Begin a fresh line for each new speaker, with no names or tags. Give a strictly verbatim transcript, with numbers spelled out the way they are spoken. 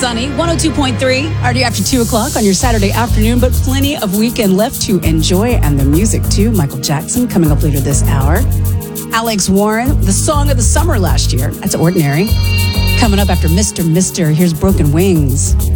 sunny. one oh two point three, already after two o'clock on your Saturday afternoon, but plenty of weekend left to enjoy, and the music too. Michael Jackson coming up later this hour. Alex Warren, the song of the summer last year. That's Ordinary. Coming up after Mister Mister, here's Broken Wings.